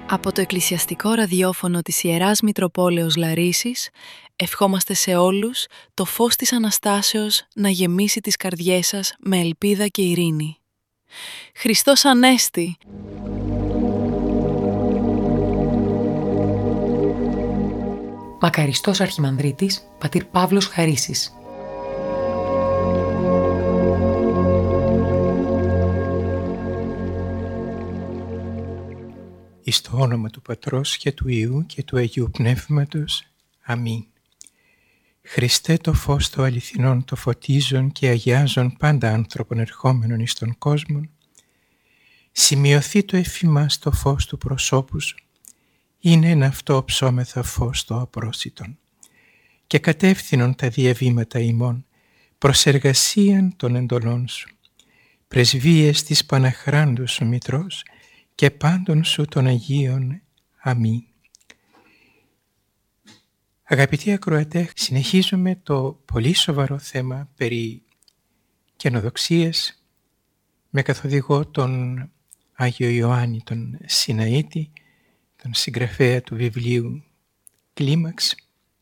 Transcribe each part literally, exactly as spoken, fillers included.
Από το εκκλησιαστικό ραδιόφωνο της Ιεράς Μητροπόλεως Λαρίσης, ευχόμαστε σε όλους το φως της Αναστάσεως να γεμίσει τις καρδιές σας με ελπίδα και ειρήνη. Χριστός Ανέστη! Μακαριστός Αρχιμανδρίτης, πατήρ Παύλος Χαρίσης. Εις το όνομα του Πατρός και του Υιού και του Αγίου Πνεύματος. Αμήν. Χριστέ το φως το αληθινόν, το φωτίζον και αγιάζον πάντα άνθρωπον ερχόμενον εις τον κόσμον, σημειωθεί το εφημάς το φως του προσώπου σου, είναι εν αυτό ψώμεθα φως το απρόσιτον, και κατεύθυνον τα διαβήματα ημών προς εργασίαν των εντολών σου, πρεσβείες της Παναχράντου σου Μητρός και πάντων σου των Αγίων. Αμήν. Αγαπητοί ακροατέ, συνεχίζουμε το πολύ σοβαρό θέμα περί καινοδοξίας με καθοδηγό τον Άγιο Ιωάννη τον Σιναήτη, τον συγγραφέα του βιβλίου Κλίμαξ,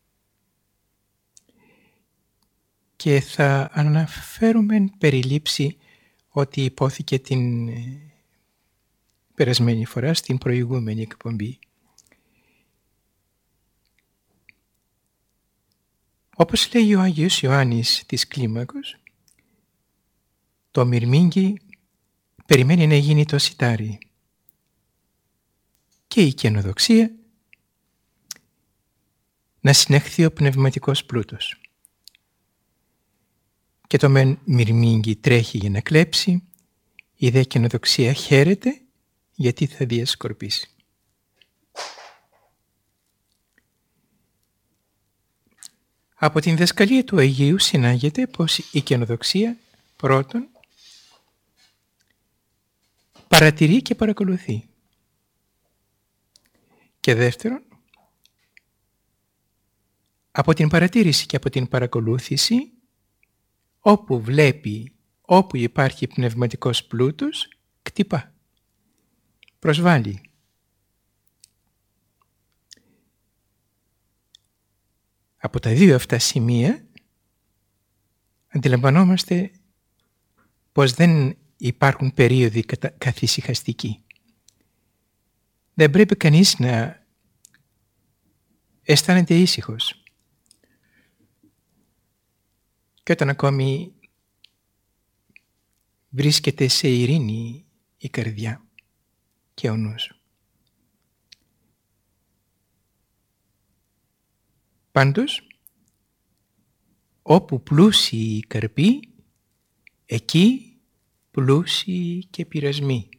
και θα αναφέρουμε περιλήψη ότι υπόθηκε την περασμένη φορά στην προηγούμενη εκπομπή. Όπως λέει ο Άγιος Ιωάννης της Κλίμακος, το μυρμήγκι περιμένει να γίνει το σιτάρι και η καινοδοξία να συνεχθεί ο πνευματικός πλούτος. Και το μεν μυρμήγκι τρέχει για να κλέψει, η δε καινοδοξία χαίρεται γιατί θα διασκορπίσει. Από την διδασκαλία του Αγίου συνάγεται πως η καινοδοξία πρώτον παρατηρεί και παρακολουθεί, και δεύτερον από την παρατήρηση και από την παρακολούθηση, όπου βλέπει, όπου υπάρχει πνευματικός πλούτος, κτυπά, προσβάλλει. Από τα δύο αυτά σημεία αντιλαμβανόμαστε πως δεν υπάρχουν περίοδοι καθησυχαστικοί. Δεν πρέπει κανείς να αισθάνεται ήσυχος. Και όταν ακόμη βρίσκεται σε ειρήνη η καρδιά και ο νους. Πάντως, όπου πλούσιοι οι καρποί, εκεί πλούσιοι και πειρασμοί.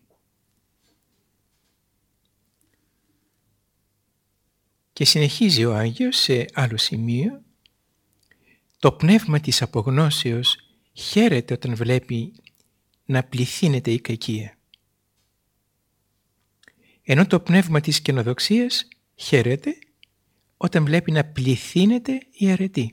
Και συνεχίζει ο Άγιος σε άλλο σημείο, το πνεύμα της απογνώσεως χαίρεται όταν βλέπει να πληθύνεται η κακία, ενώ το πνεύμα της καινοδοξίας χαίρεται όταν βλέπει να πληθύνεται η αρετή.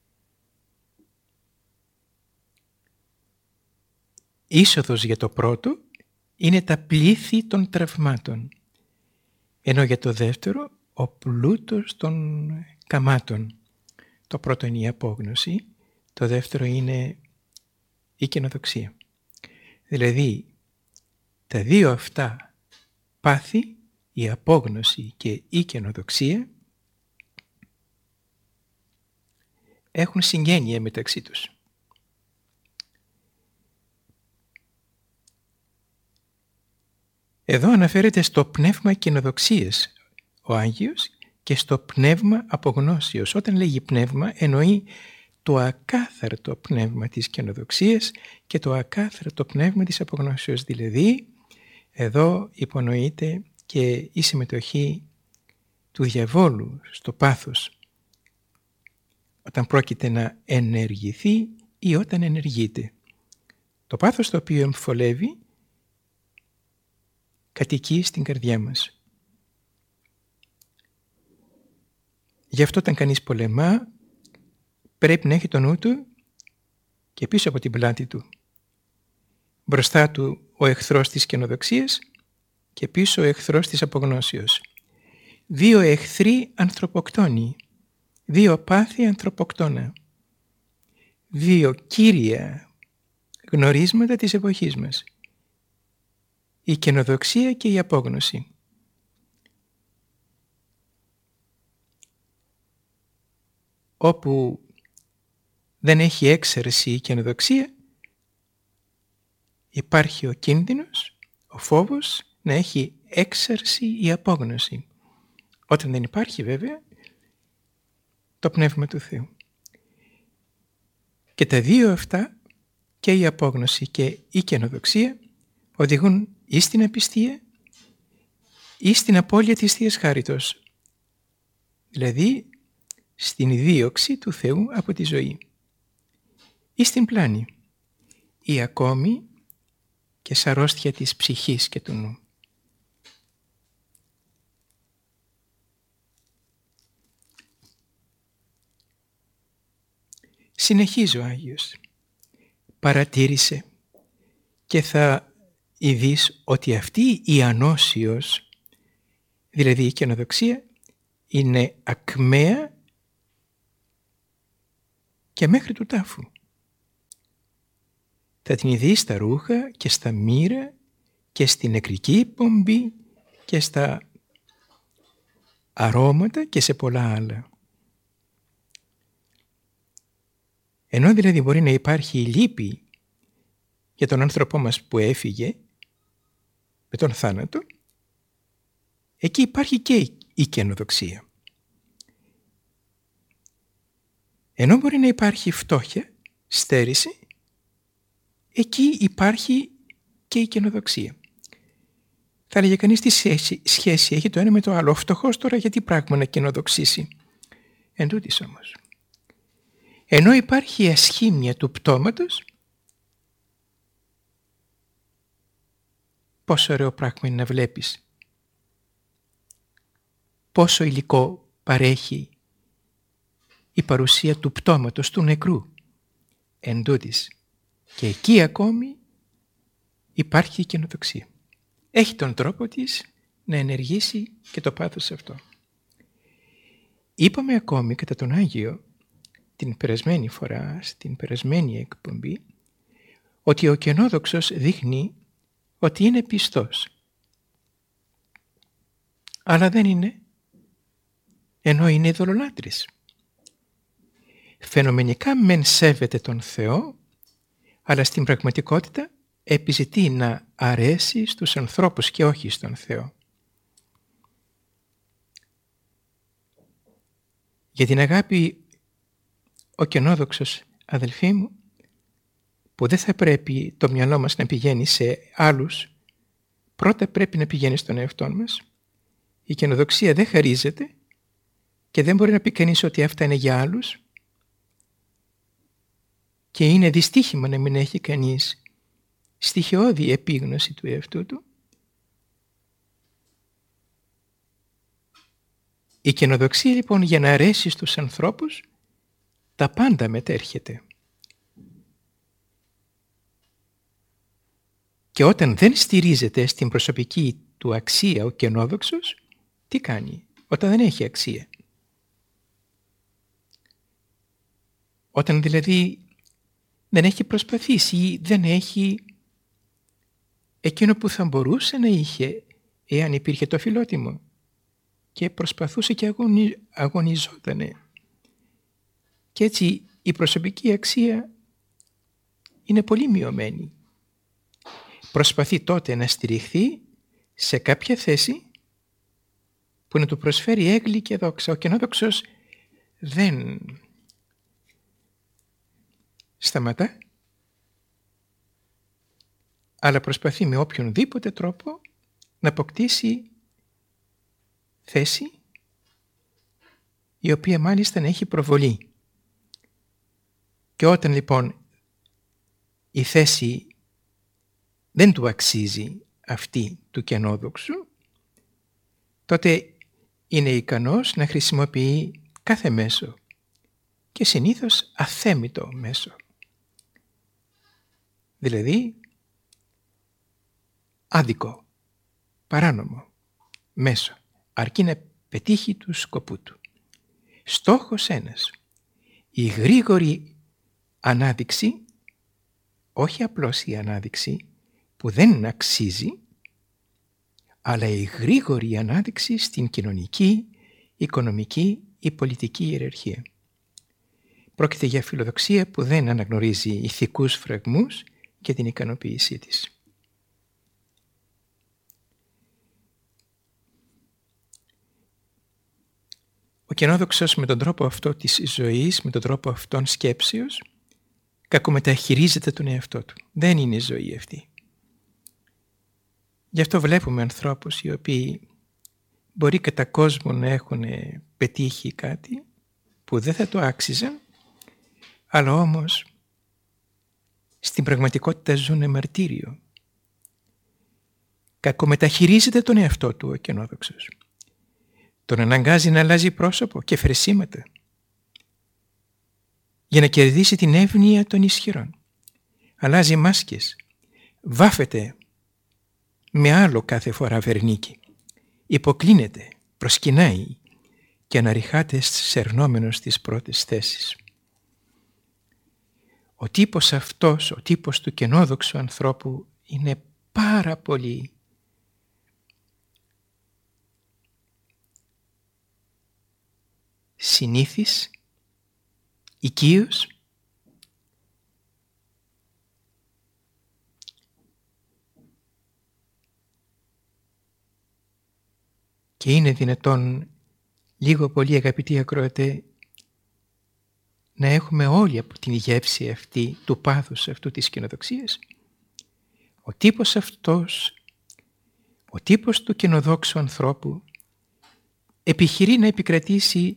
Είσοδος για το πρώτο είναι τα πλήθη των τραυμάτων, ενώ για το δεύτερο ο πλούτος των καμάτων. Το πρώτο είναι η απόγνωση, το δεύτερο είναι η καινοδοξία. Δηλαδή, τα δύο αυτά πάθη, η απόγνωση και η καινοδοξία, έχουν συγγένεια μεταξύ τους. Εδώ αναφέρεται στο πνεύμα καινοδοξίας ο Άγιος και στο πνεύμα απογνώσεως. Όταν λέγει πνεύμα εννοεί το ακάθαρτο πνεύμα της καινοδοξίας και το ακάθαρτο πνεύμα της απογνώσεως. Δηλαδή, εδώ υπονοείται και η συμμετοχή του διαβόλου στο πάθος, όταν πρόκειται να ενεργηθεί ή όταν ενεργείται. Το πάθος το οποίο εμφολεύει κατοικεί στην καρδιά μας. Γι' αυτό όταν κανείς πολεμά πρέπει να έχει το νου του και πίσω από την πλάτη του. Μπροστά του ο εχθρός της καινοδοξίας και πίσω ο εχθρός της απογνώσεως. Δύο εχθροί ανθρωποκτόνοι, δύο πάθη ανθρωποκτόνα, δύο κύρια γνωρίσματα της εποχής μας, η καινοδοξία και η απόγνωση. Όπου δεν έχει έξαρση η καινοδοξία, υπάρχει ο κίνδυνος, ο φόβος να έχει έξαρση η απόγνωση. Όταν δεν υπάρχει βέβαια το Πνεύμα του Θεού. Και τα δύο αυτά, και η απόγνωση και η καινοδοξία, οδηγούν ή στην απιστία ή στην απώλεια της Θείας Χάριτος. Δηλαδή στην δίωξη του Θεού από τη ζωή. Ή στην πλάνη. Ή ακόμη και σ' αρρώστια της ψυχής και του νου. Συνεχίζει ο Άγιος. Παρατήρησε και θα ειδείς ότι αυτή η ανώσιος, δηλαδή η καινοδοξία, είναι ακμαία και μέχρι του τάφου. Θα την ειδείς στα ρούχα και στα μοίρα και στην νεκρική πομπή και στα αρώματα και σε πολλά άλλα. Ενώ δηλαδή μπορεί να υπάρχει η λύπη για τον άνθρωπό μας που έφυγε με τον θάνατο, εκεί υπάρχει και η καινοδοξία. Ενώ μπορεί να υπάρχει φτώχεια, στέρηση, εκεί υπάρχει και η καινοδοξία. Θα έλεγε κανείς τι σχέση, σχέση έχει το ένα με το άλλο. Ο φτωχός τώρα γιατί πράγμα να καινοδοξήσει. Εν τούτοις όμως, ενώ υπάρχει η ασχήμια του πτώματος, πόσο ωραίο πράγμα είναι να βλέπεις πόσο υλικό παρέχει η παρουσία του πτώματος του νεκρού. Εν τούτοις, και εκεί ακόμη υπάρχει η καινοδοξία. Έχει τον τρόπο της να ενεργήσει και το πάθος αυτό. Είπαμε ακόμη κατά τον Άγιο την περασμένη φορά, στην περασμένη εκπομπή, ότι ο καινόδοξος δείχνει ότι είναι πιστός. Αλλά δεν είναι, ενώ είναι ειδωλολάτρης. Φαινομενικά μεν σέβεται τον Θεό, αλλά στην πραγματικότητα επιζητεί να αρέσει στους ανθρώπους και όχι στον Θεό. Για την αγάπη ο καινόδοξος, αδελφοί μου, που δεν θα πρέπει το μυαλό μας να πηγαίνει σε άλλους, πρώτα πρέπει να πηγαίνει στον εαυτό μας. Η καινοδοξία δεν χαρίζεται και δεν μπορεί να πει κανείς ότι αυτά είναι για άλλους, και είναι δυστύχημα να μην έχει κανείς στοιχειώδη επίγνωση του εαυτού του. Η καινοδοξία λοιπόν για να αρέσει στους ανθρώπους τα πάντα μετέρχεται. Και όταν δεν στηρίζεται στην προσωπική του αξία ο καινόδοξος, τι κάνει? Όταν δεν έχει αξία. Όταν δηλαδή δεν έχει προσπαθήσει ή δεν έχει εκείνο που θα μπορούσε να είχε εάν υπήρχε το φιλότιμο και προσπαθούσε και αγωνι... αγωνιζότανε. Και έτσι η προσωπική αξία είναι πολύ μειωμένη. Προσπαθεί τότε να στηριχθεί σε κάποια θέση που να του προσφέρει έγκλη και δόξα. Ο καινόδοξος δεν σταματά, αλλά προσπαθεί με οποιονδήποτε τρόπο να αποκτήσει θέση η οποία μάλιστα να έχει προβολή. Και όταν λοιπόν η θέση δεν του αξίζει αυτή του καινόδοξου, τότε είναι ικανός να χρησιμοποιεί κάθε μέσο και συνήθως αθέμητο μέσο. Δηλαδή άδικο, παράνομο μέσο, αρκεί να πετύχει του σκοπού του. Στόχος ένας, η γρήγορη ανάδειξη, όχι απλώς η ανάδειξη που δεν αξίζει, αλλά η γρήγορη ανάδειξη στην κοινωνική, οικονομική ή πολιτική ιεραρχία. Πρόκειται για φιλοδοξία που δεν αναγνωρίζει ηθικούς φραγμούς και την ικανοποίησή της. Ο κενόδοξος με τον τρόπο αυτό της ζωής, με τον τρόπο αυτόν σκέψεως, κακομεταχειρίζεται τον εαυτό του. Δεν είναι η ζωή αυτή. Γι' αυτό βλέπουμε ανθρώπους οι οποίοι μπορεί κατά κόσμο να έχουν πετύχει κάτι που δεν θα το άξιζαν, αλλά όμως στην πραγματικότητα ζουν μαρτύριο. Κακομεταχειρίζεται τον εαυτό του ο κενόδοξος. Τον αναγκάζει να αλλάζει πρόσωπο και φρεσίματα για να κερδίσει την εύνοια των ισχυρών. Αλλάζει μάσκες, βάφεται με άλλο κάθε φορά βερνίκι, υποκλίνεται, προσκυνάει και αναρριχάται σερνόμενος στις πρώτες θέσεις. Ο τύπος αυτός, ο τύπος του κενόδοξου ανθρώπου είναι πάρα πολύ συνήθις, οικείος, και είναι δυνατόν λίγο πολύ, αγαπητοί ακροατέ, να έχουμε όλοι από την γεύση αυτή του πάθους αυτού της κενοδοξίας. Ο τύπος αυτός, ο τύπος του κενοδόξου ανθρώπου επιχειρεί να επικρατήσει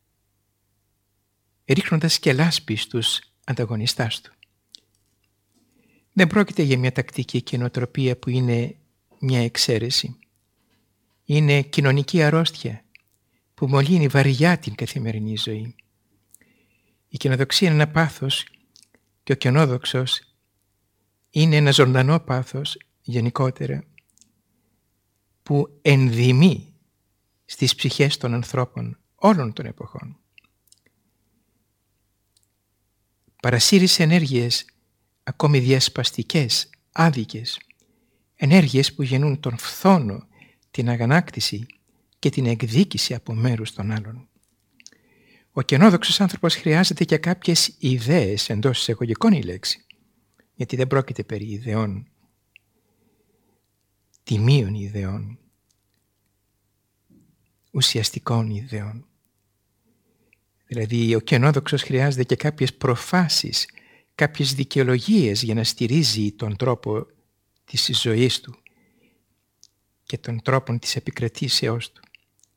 ρίχνοντας και λάσπη στους ανταγωνιστάς του. Δεν πρόκειται για μια τακτική και νοοτροπία που είναι μια εξαίρεση. Είναι κοινωνική αρρώστια που μολύνει βαριά την καθημερινή ζωή. Η κενοδοξία είναι ένα πάθος και ο κενόδοξος είναι ένα ζωντανό πάθος γενικότερα που ενδυμεί στις ψυχές των ανθρώπων όλων των εποχών. Παρασύρεις ενέργειες ακόμη διασπαστικές, άδικες, ενέργειες που γεννούν τον φθόνο, την αγανάκτηση και την εκδίκηση από μέρους των άλλων. Ο κενόδοξος άνθρωπος χρειάζεται και κάποιες ιδέες, εντός εισαγωγικών η λέξη, γιατί δεν πρόκειται περί ιδεών, τιμίων ιδεών, ουσιαστικών ιδεών. Δηλαδή ο κενόδοξος χρειάζεται και κάποιες προφάσεις, κάποιες δικαιολογίες για να στηρίζει τον τρόπο της ζωής του και τον τρόπο της επικρατήσεώς του.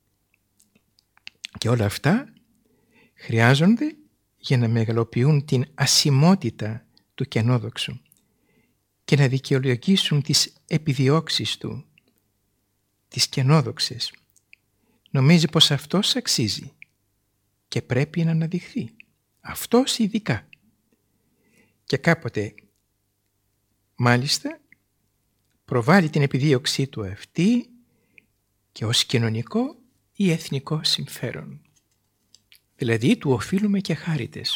Και όλα αυτά χρειάζονται για να μεγαλοποιούν την ασημότητα του κενόδοξου και να δικαιολογήσουν τις επιδιώξεις του, τις κενόδοξες. Νομίζει πως αυτός αξίζει και πρέπει να αναδειχθεί. Αυτός ειδικά. Και κάποτε μάλιστα προβάλλει την επιδίωξή του αυτή και ως κοινωνικό ή εθνικό συμφέρον. Δηλαδή του οφείλουμε και χάριτες.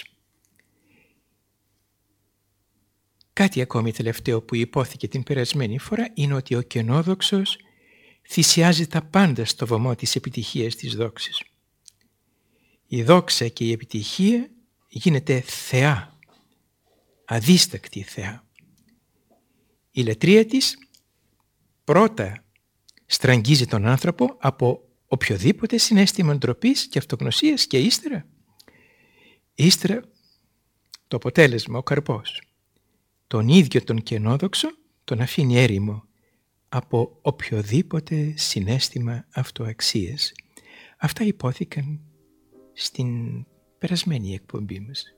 Κάτι ακόμη τελευταίο που υπόθηκε την περασμένη φορά είναι ότι ο κενόδοξος θυσιάζει τα πάντα στο βωμό της επιτυχίας της δόξης. Η δόξα και η επιτυχία γίνεται θεά, αδίστακτη θεά. Η λατρεία της πρώτα στραγγίζει τον άνθρωπο από οποιοδήποτε συναίσθημα ντροπής και αυτογνωσίας και ύστερα, ύστερα το αποτέλεσμα, ο καρπός, τον ίδιο τον κενόδοξο τον αφήνει έρημο από οποιοδήποτε συναίσθημα αυτοαξίας. Αυτά υπόθηκαν στην περασμένη εκπομπή μας.